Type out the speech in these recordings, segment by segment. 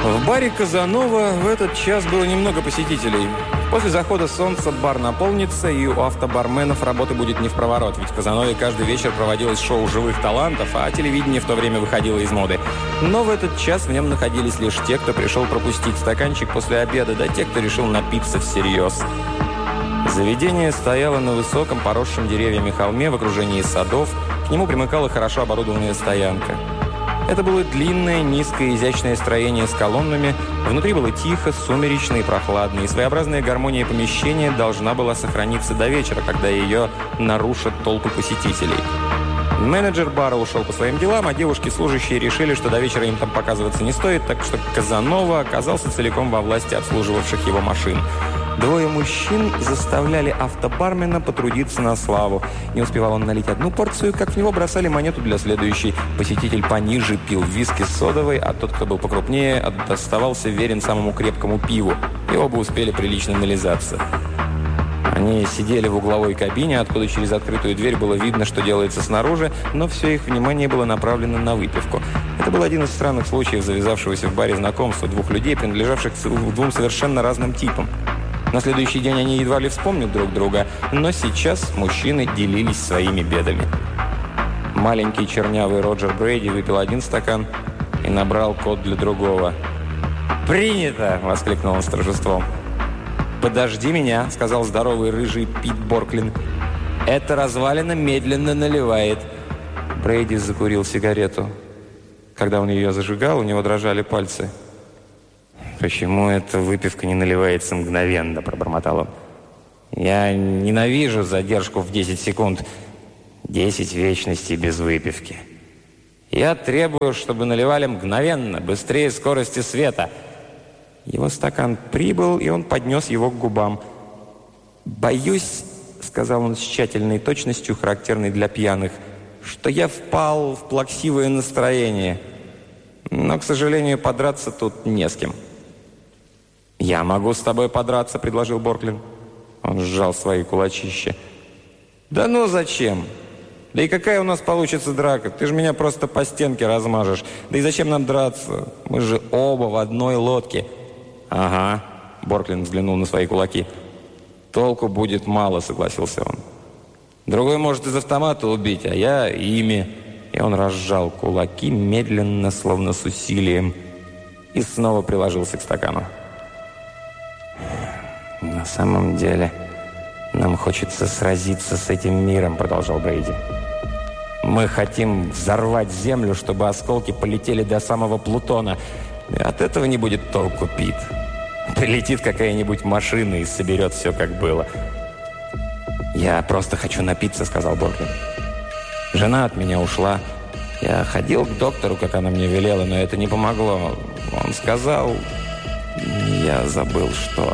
В баре «Казанова» в этот час было немного посетителей. После захода солнца бар наполнится, и у автобарменов работы будет не в проворот, ведь в «Казанове» каждый вечер проводилось шоу живых талантов, а телевидение в то время выходило из моды. Но в этот час в нем находились лишь те, кто пришел пропустить стаканчик после обеда, да те, кто решил напиться всерьез. Заведение стояло на высоком, поросшем деревьями холме в окружении садов. К нему примыкала хорошо оборудованная стоянка. Это было длинное, низкое, изящное строение с колоннами. Внутри было тихо, сумеречно и прохладно, и своеобразная гармония помещения должна была сохраниться до вечера, когда ее нарушат толпы посетителей. Менеджер бара ушел по своим делам, а девушки-служащие решили, что до вечера им там показываться не стоит, так что «Казанова» оказался целиком во власти обслуживавших его машин. Двое мужчин заставляли автобармена потрудиться на славу. Не успевал он налить одну порцию, как в него бросали монету для следующей. Посетитель пониже пил виски с содовой, а тот, кто был покрупнее, оставался верен самому крепкому пиву. И оба успели прилично нализаться. Они сидели в угловой кабине, откуда через открытую дверь было видно, что делается снаружи, но все их внимание было направлено на выпивку. Это был один из странных случаев завязавшегося в баре знакомства двух людей, принадлежавших к двум совершенно разным типам. На следующий день они едва ли вспомнят друг друга, но сейчас мужчины делились своими бедами. Маленький чернявый Роджер Брейди выпил один стакан и набрал код для другого. «Принято!» – воскликнул он с торжеством. «Подожди меня», – сказал здоровый рыжий Пит Борклин. «Эта развалина медленно наливает». Брейди закурил сигарету. Когда он ее зажигал, у него дрожали пальцы. «Почему эта выпивка не наливается мгновенно?» – пробормотал он. «Я ненавижу задержку в 10 секунд. 10 вечностей без выпивки. Я требую, чтобы наливали мгновенно, быстрее скорости света». Его стакан прибыл, и он поднес его к губам. «Боюсь, — сказал он с тщательной точностью, характерной для пьяных, — что я впал в плаксивое настроение. Но, к сожалению, подраться тут не с кем». «Я могу с тобой подраться», — предложил Борклин. Он сжал свои кулачища. «Да ну зачем? Да и какая у нас получится драка? Ты же меня просто по стенке размажешь. Да и зачем нам драться? Мы же оба в одной лодке». «Ага», — Борклин взглянул на свои кулаки. «Толку будет мало», — согласился он. «Другой может из автомата убить, а я ими». И он разжал кулаки медленно, словно с усилием, и снова приложился к стакану. «На самом деле, нам хочется сразиться с этим миром», — продолжал Брейди. «Мы хотим взорвать Землю, чтобы осколки полетели до самого Плутона. И от этого не будет толку, Пит. Прилетит какая-нибудь машина и соберет все, как было». «Я просто хочу напиться», — сказал Борклин. «Жена от меня ушла. Я ходил к доктору, как она мне велела, но это не помогло. Он сказал... Я забыл, что...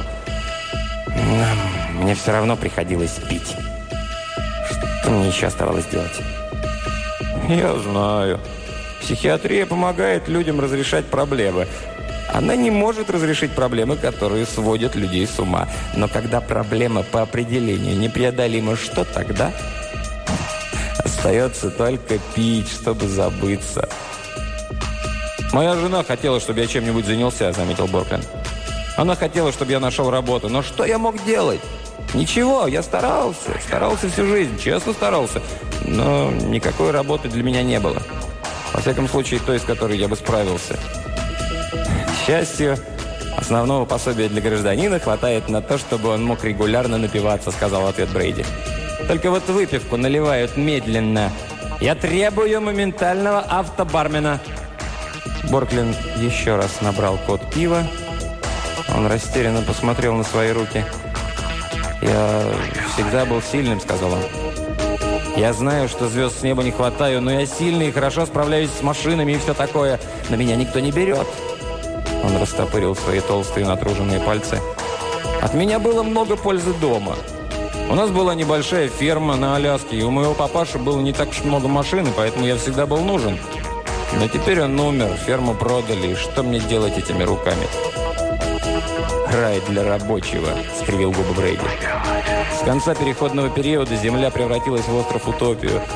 Мне все равно приходилось пить. Что мне еще оставалось делать?» «Я знаю. Психиатрия помогает людям разрешать проблемы. Она не может разрешить проблемы, которые сводят людей с ума. Но когда проблема по определению непреодолима, что тогда? Остается только пить, чтобы забыться». «Моя жена хотела, чтобы я чем-нибудь занялся», — заметил Борклин. «Она хотела, чтобы я нашел работу. Но что я мог делать? Ничего, я старался всю жизнь, честно старался. Но никакой работы для меня не было. Во всяком случае, той, с которой я бы справился. К счастью, основного пособия для гражданина хватает на то, чтобы он мог регулярно напиваться», — сказал в ответ Брейди. «Только вот выпивку наливают медленно. Я требую моментального автобармена». Борклин еще раз набрал код пива. Он растерянно посмотрел на свои руки. «Я всегда был сильным», — сказал он. «Я знаю, что звезд с неба не хватаю, но я сильный и хорошо справляюсь с машинами и все такое. Но меня никто не берет». Он растопырил свои толстые натруженные пальцы. «От меня было много пользы дома. У нас была небольшая ферма на Аляске, и у моего папаши было не так уж много машин, и поэтому я всегда был нужен. Но теперь он умер, ферму продали, и что мне делать этими руками?» «Рай для рабочего», — скривил губы Брейди. «С конца переходного периода земля превратилась в остров-утопию.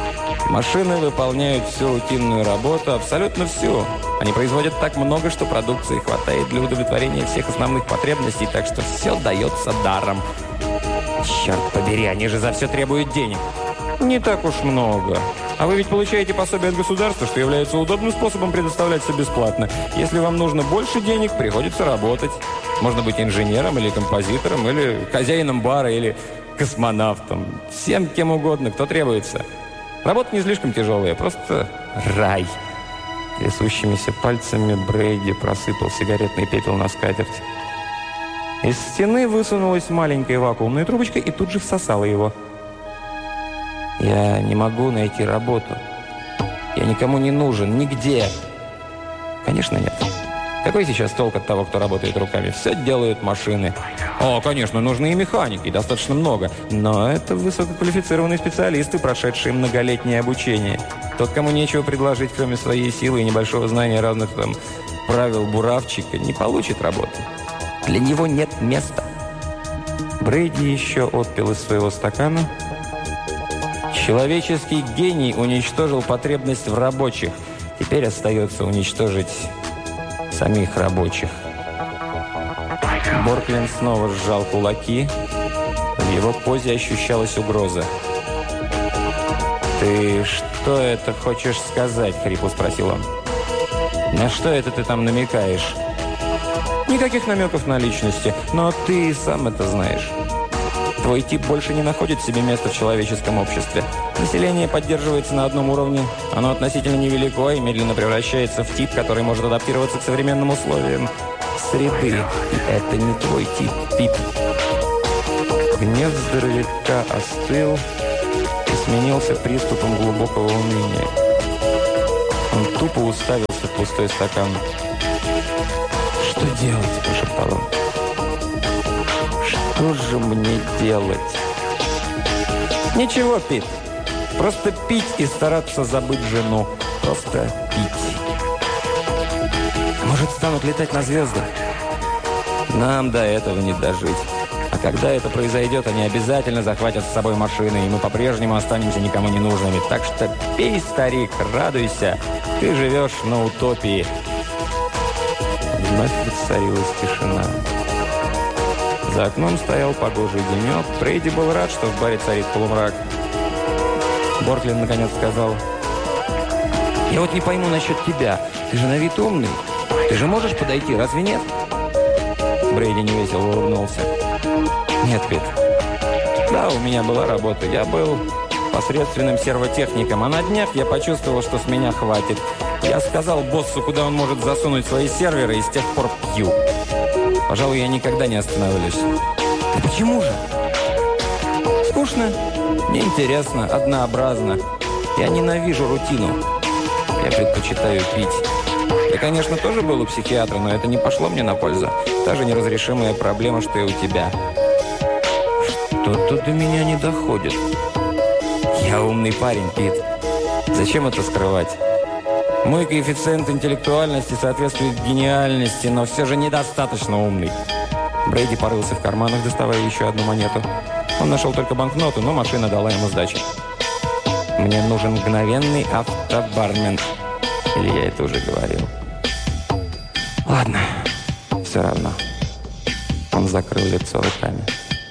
Машины выполняют всю рутинную работу, абсолютно всю. Они производят так много, что продукции хватает для удовлетворения всех основных потребностей, так что все дается даром. Черт побери, они же за все требуют денег. Не так уж много. А вы ведь получаете пособие от государства, что является удобным способом предоставлять все бесплатно. Если вам нужно больше денег, приходится работать. Можно быть инженером или композитором, или хозяином бара, или космонавтом. Всем кем угодно, кто требуется. Работа не слишком тяжелая, просто рай. Трясущимися пальцами Брейди просыпал сигаретный пепел на скатерть. Из стены высунулась маленькая вакуумная трубочка и тут же всосала его. «Я не могу найти работу. Я никому не нужен, нигде». «Конечно, нет. Какой сейчас толк от того, кто работает руками? Все делают машины». «О, конечно, нужны и механики, и достаточно много. Но это высококвалифицированные специалисты, прошедшие многолетнее обучение. Тот, кому нечего предложить, кроме своей силы и небольшого знания разных там правил буравчика, не получит работу. Для него нет места». Брейди еще отпил из своего стакана. «Человеческий гений уничтожил потребность в рабочих. Теперь остается уничтожить самих рабочих». Борклин снова сжал кулаки. В его позе ощущалась угроза. «Ты что это хочешь сказать?» — хрипло спросил он. «На что это ты там намекаешь?» «Никаких намеков на личности, но ты и сам это знаешь. Твой тип больше не находит себе места в человеческом обществе. Население поддерживается на одном уровне. Оно относительно невелико и медленно превращается в тип, который может адаптироваться к современным условиям среды. И это не твой тип, Пит». Гнев здоровяка остыл и сменился приступом глубокого уныния. Он тупо уставился в пустой стакан. «Что делать?» – прошептал он. «Что же мне делать?» «Ничего, Пит. Просто пить и стараться забыть жену. Просто пить. Может, станут летать на звездах? Нам до этого не дожить. А когда это произойдет, они обязательно захватят с собой машины, и мы по-прежнему останемся никому не нужными. Так что пей, старик, радуйся. Ты живешь на утопии». Вновь воцарилась тишина. За окном стоял погожий денек. Брейди был рад, что в баре царит полумрак. Борклин наконец сказал: «Я вот не пойму насчет тебя. Ты же на вид умный. Ты же можешь подойти, разве нет?» Брейди невесело улыбнулся. «Нет, Пит. Да, у меня была работа. Я был посредственным сервотехником, а на днях я почувствовал, что с меня хватит. Я сказал боссу, куда он может засунуть свои серверы, и с тех пор пью. Пожалуй, я никогда не остановлюсь». «А почему же?» «Скучно, неинтересно, однообразно. Я ненавижу рутину. Я предпочитаю пить. Я, конечно, тоже был у психиатра, но это не пошло мне на пользу. Та же неразрешимая проблема, что и у тебя». «Что-то до меня не доходит». «Я умный парень, Пит. Зачем это скрывать? Мой коэффициент интеллектуальности соответствует гениальности, но все же недостаточно умный». Брейди порылся в карманах, доставая еще одну монету. Он нашел только банкноту, но машина дала ему сдачи. «Мне нужен мгновенный автобармен». Или я это уже говорил? Ладно, все равно. Он закрыл лицо руками.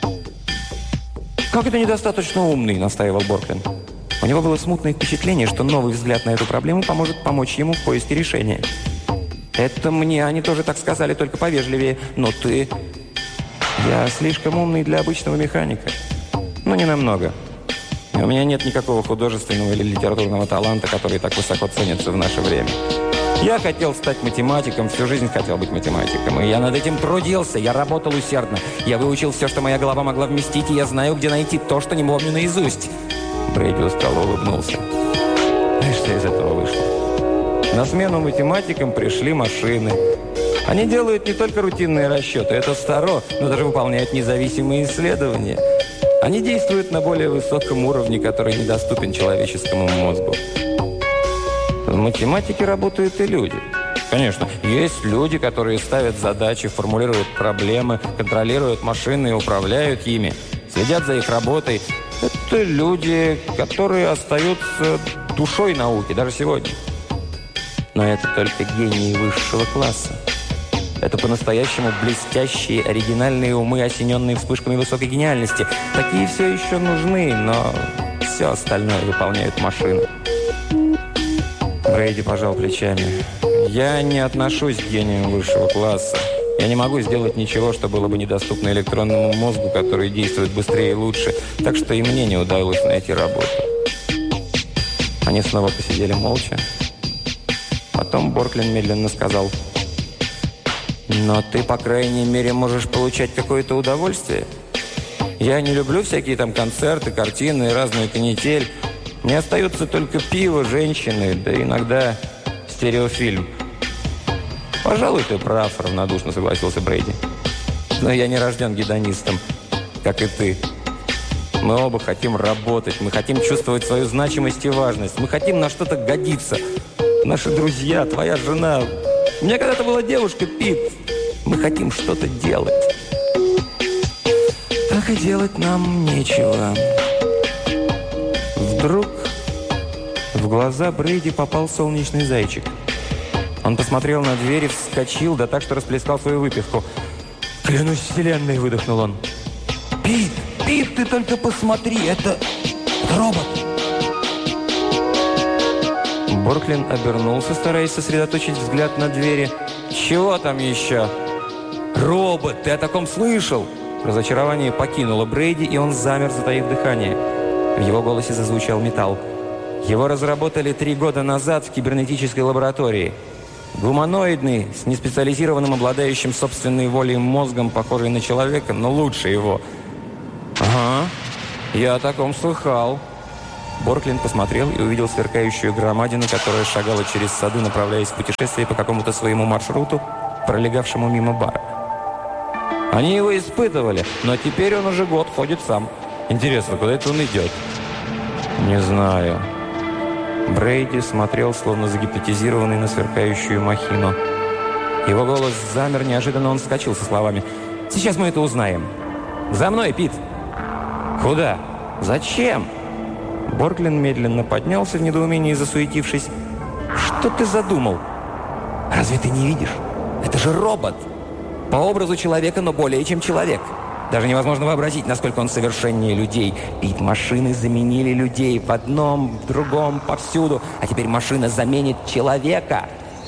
«Как это недостаточно умный?» – настаивал Борклин. У него было смутное впечатление, что новый взгляд на эту проблему поможет помочь ему в поиске решения. «Это мне они тоже так сказали, только повежливее. Но ты...» «Я слишком умный для обычного механика. Но не намного. У меня нет никакого художественного или литературного таланта, который так высоко ценится в наше время. Я хотел стать математиком, всю жизнь хотел быть математиком. И я над этим трудился, я работал усердно. Я выучил все, что моя голова могла вместить, и я знаю, где найти то, что не помню наизусть». Брейди устало улыбнулся. И что из этого вышло? На смену математикам пришли машины. Они делают не только рутинные расчеты, это старо, но даже выполняют независимые исследования. Они действуют на более высоком уровне, который недоступен человеческому мозгу. В математике работают и люди. Конечно, есть люди, которые ставят задачи, формулируют проблемы, контролируют машины и управляют ими, следят за их работой. Это люди, которые остаются душой науки, даже сегодня. Но это только гении высшего класса. Это по-настоящему блестящие, оригинальные умы, осененные вспышками высокой гениальности. Такие все еще нужны, но все остальное выполняют машины. Брейди пожал плечами. «Я не отношусь к гениям высшего класса. Я не могу сделать ничего, что было бы недоступно электронному мозгу, который действует быстрее и лучше. Так что и мне не удалось найти работу». Они снова посидели молча. Потом Борклин медленно сказал: «Но ты, по крайней мере, можешь получать какое-то удовольствие. Я не люблю всякие там концерты, картины и разную канитель. Мне остается только пиво, женщины, да иногда стереофильм». «Пожалуй, ты прав», — равнодушно согласился Брейди. «Но я не рожден гедонистом, как и ты. Мы оба хотим работать, мы хотим чувствовать свою значимость и важность, мы хотим на что-то годиться. Наши друзья, твоя жена. У меня когда-то была девушка, Пит. Мы хотим что-то делать. Так и делать нам нечего». Вдруг в глаза Брейди попал солнечный зайчик. Он посмотрел на дверь и вскочил, да так, что расплескал свою выпивку. «Клянусь вселенной!» — выдохнул он. «Пит, Пит, ты только посмотри, это робот!» Борклин обернулся, стараясь сосредоточить взгляд на двери. «Чего там еще?» «Робот! Ты о таком слышал?» Разочарование покинуло Брейди, и он замер, затаив дыхание. В его голосе зазвучал металл. Его разработали 3 года назад в кибернетической лаборатории. Гуманоидный, с неспециализированным, обладающим собственной волей мозгом, похожий на человека, но лучше его. «Ага, я о таком слыхал». Борклин посмотрел и увидел сверкающую громадину, которая шагала через сады, направляясь в путешествие по какому-то своему маршруту, пролегавшему мимо бара. Они его испытывали, но теперь он уже год ходит сам. Интересно, куда это он идет? Не знаю. Брейди смотрел, словно загипнотизированный, на сверкающую махину. Его голос замер, неожиданно он вскочил со словами: «Сейчас мы это узнаем. За мной, Пит!» «Куда? Зачем?» Борклин медленно поднялся в недоумении, засуетившись. «Что ты задумал?» «Разве ты не видишь? Это же робот! По образу человека, но более чем человек. Даже невозможно вообразить, насколько он совершеннее людей. Ведь машины заменили людей в одном, в другом, повсюду. А теперь машина заменит человека».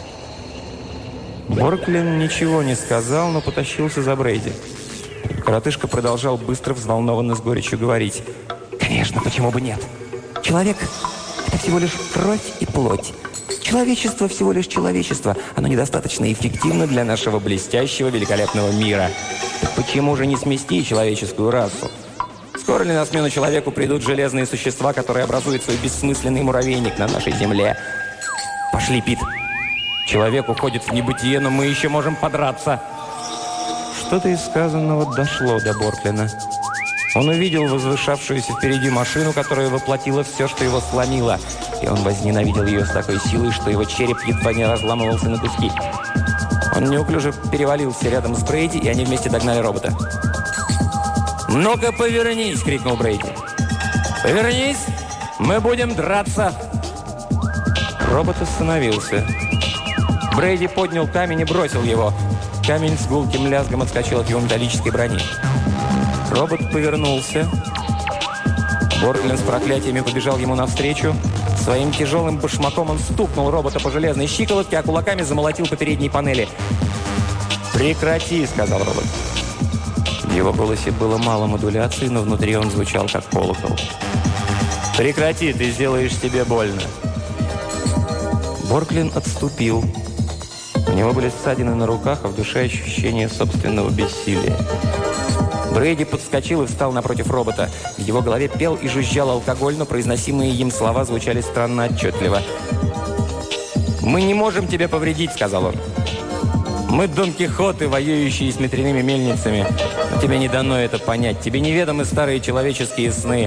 Борклин ничего не сказал, но потащился за Брейди. Коротышка продолжал быстро, взволнованно, с горечью говорить: «Конечно, почему бы нет? Человек – это всего лишь кровь и плоть. Человечество всего лишь человечество. Оно недостаточно эффективно для нашего блестящего, великолепного мира. Так почему же не смести человеческую расу? Скоро ли на смену человеку придут железные существа, которые образуют свой бессмысленный муравейник на нашей земле? Пошли, Пит. Человек уходит в небытие, но мы еще можем подраться». Что-то из сказанного дошло до Борклина. Он увидел возвышавшуюся впереди машину, которая воплотила все, что его сломило. И он возненавидел ее с такой силой, что его череп едва не разламывался на куски. Он неуклюже перевалился рядом с Брейди, и они вместе догнали робота. «Ну-ка, повернись!» — крикнул Брейди. «Повернись! Мы будем драться!» Робот остановился. Брейди поднял камень и бросил его. Камень с гулким лязгом отскочил от его металлической брони. Робот повернулся. Борклин с проклятиями побежал ему навстречу. Своим тяжелым башмаком он стукнул робота по железной щиколотке, а кулаками замолотил по передней панели. «Прекрати!» — сказал робот. В его голосе было мало модуляции, но внутри он звучал как колокол. «Прекрати, ты сделаешь себе больно!» Борклин отступил. У него были ссадины на руках, а в душе ощущение собственного бессилия. Брейди подскочил и встал напротив робота. В его голове пел и жужжал алкоголь, но произносимые им слова звучали странно отчетливо. «Мы не можем тебе повредить», — сказал он. «Мы Дон Кихоты, воюющие с ветряными мельницами. Но тебе не дано это понять. Тебе неведомы старые человеческие сны».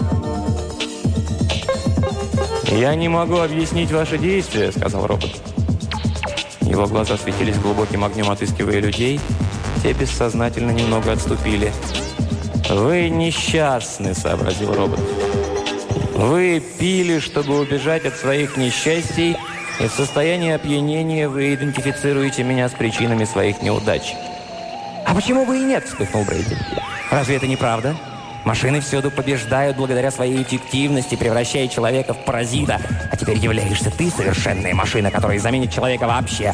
«Я не могу объяснить ваши действия», — сказал робот. Его глаза светились глубоким огнем, отыскивая людей. Те бессознательно немного отступили. «Вы несчастны», — сообразил робот. Вы пили, чтобы убежать от своих несчастий, и в состоянии опьянения вы идентифицируете меня с причинами своих неудач. «А почему бы и нет?» – вспыхнул Брейди. «Разве это не правда? Машины всюду побеждают благодаря своей эффективности, превращая человека в паразита. А теперь являешься ты совершенная машина, которая заменит человека вообще».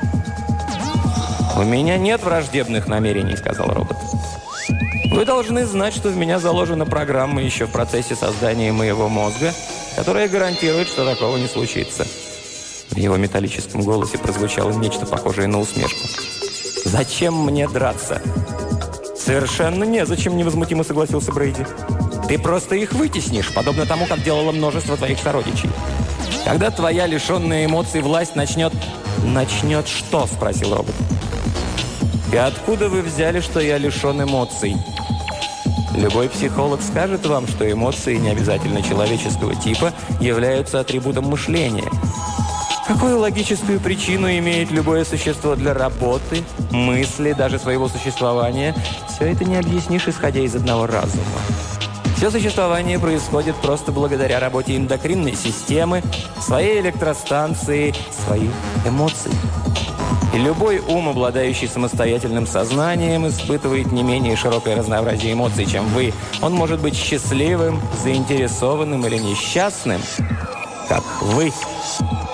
«У меня нет враждебных намерений», – сказал робот. «Вы должны знать, что в меня заложена программа еще в процессе создания моего мозга, которая гарантирует, что такого не случится». В его металлическом голосе прозвучало нечто похожее на усмешку. «Зачем мне драться?» «Совершенно незачем», – невозмутимо согласился Брейди. «Ты просто их вытеснишь, подобно тому, как делало множество твоих сородичей. Когда твоя лишенная эмоций власть начнет...» «Начнет что?» – спросил робот. «И откуда вы взяли, что я лишен эмоций?» Любой психолог скажет вам, что эмоции, не обязательно человеческого типа, являются атрибутом мышления. Какую логическую причину имеет любое существо для работы, мысли, даже своего существования? Все это не объяснишь, исходя из одного разума. Все существование происходит просто благодаря работе эндокринной системы, своей электростанции, своих эмоций. И любой ум, обладающий самостоятельным сознанием, испытывает не менее широкое разнообразие эмоций, чем вы. Он может быть счастливым, заинтересованным или несчастным, как вы.